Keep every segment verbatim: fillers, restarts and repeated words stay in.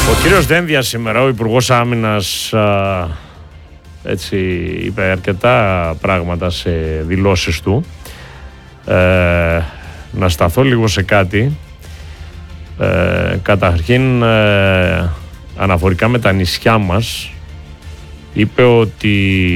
Ο κύριος Δένδιας σήμερα, ο Υπουργός Άμυνας, α, έτσι είπε αρκετά πράγματα σε δηλώσεις του. Ε, να σταθώ λίγο σε κάτι. Ε, καταρχήν, ε, αναφορικά με τα νησιά μας, είπε ότι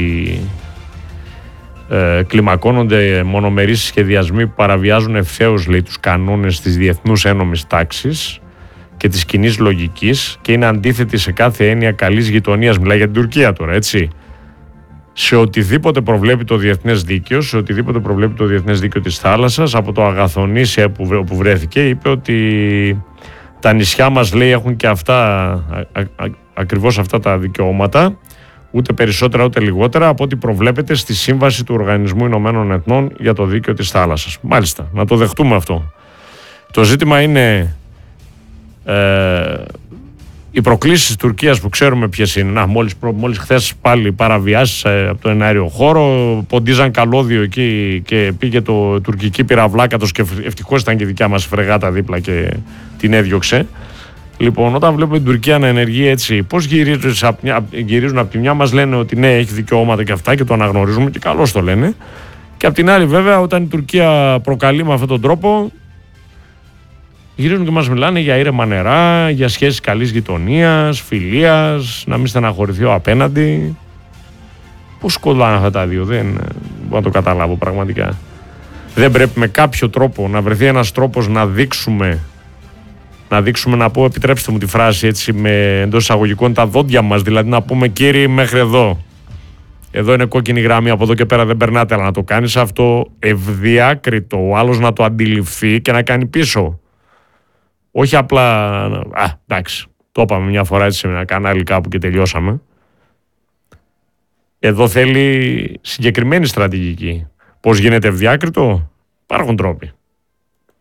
ε, κλιμακώνονται μονομερείς σχεδιασμοί που παραβιάζουν ευθέως, λέει, τους κανόνες της διεθνούς ένομης τάξης και της κοινής λογικής και είναι αντίθετη σε κάθε έννοια καλής γειτονίας. Μιλάει για την Τουρκία τώρα, έτσι. Σε οτιδήποτε προβλέπει το διεθνές δίκαιο, σε οτιδήποτε προβλέπει το διεθνές δίκαιο της θάλασσας, από το Αγαθονήσια που, που βρέθηκε, είπε ότι τα νησιά μας, λέει, έχουν και αυτά, α, α, ακριβώς αυτά τα δικαιώματα, ούτε περισσότερα ούτε λιγότερα από ό,τι προβλέπεται στη Σύμβαση του Οργανισμού Ηνωμένων Εθνών για το Δίκαιο της Θάλασσας. Μάλιστα, να το δεχτούμε αυτό. Το ζήτημα είναι ε, οι προκλήσεις της Τουρκίας που ξέρουμε ποιες είναι. Να, μόλις, μόλις χθες πάλι παραβιάσεις ε, από το εναέριο χώρο, ποντίζαν καλώδιο εκεί και πήγε το τουρκική πυραυλάκατος και ευτυχώς ήταν και δικιά μας φρεγάτα δίπλα και την έδιωξε. Λοιπόν, όταν βλέπουμε την Τουρκία να ενεργεί έτσι, πώς γυρίζουν, γυρίζουν από τη μια, μας λένε ότι ναι, έχει δικαιώματα και αυτά και το αναγνωρίζουμε και καλώς το λένε. Και από την άλλη, βέβαια, όταν η Τουρκία προκαλεί με αυτόν τον τρόπο, γυρίζουν και μας μιλάνε για ήρεμα νερά, για σχέσεις καλής γειτονίας, φιλίας, να μην στεναχωρηθεί ο απέναντι. Πώς κολλάνε αυτά τα δύο, δεν μπορώ να το καταλάβω πραγματικά. Δεν πρέπει με κάποιο τρόπο να βρεθεί ένας τρόπος να δείξουμε, να δείξουμε, να πω, επιτρέψτε μου τη φράση έτσι με εντός εισαγωγικών, τα δόντια μας, δηλαδή να πούμε κύριοι μέχρι εδώ. Εδώ είναι κόκκινη γραμμή, από εδώ και πέρα δεν περνάτε, αλλά να το κάνεις αυτό ευδιάκριτο, ο άλλος να το αντιληφθεί και να κάνει πίσω. Όχι απλά, α, εντάξει, το είπαμε μια φορά έτσι σε ένα κανάλι κάπου και τελειώσαμε. Εδώ θέλει συγκεκριμένη στρατηγική. Πώς γίνεται ευδιάκριτο? Υπάρχουν τρόποι.